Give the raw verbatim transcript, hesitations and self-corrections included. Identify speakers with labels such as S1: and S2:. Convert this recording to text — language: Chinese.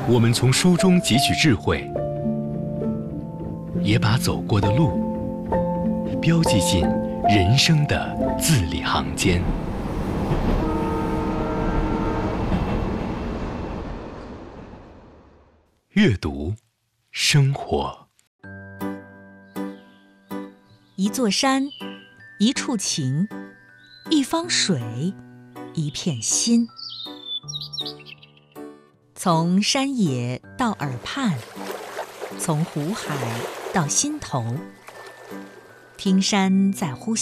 S1: 我们从书中汲取智慧，也把走过的路标记进人生的字里行间。阅读，生活。
S2: 一座山，一处情，一方水，一片心。从山野到耳畔，从湖海到心头，听山在呼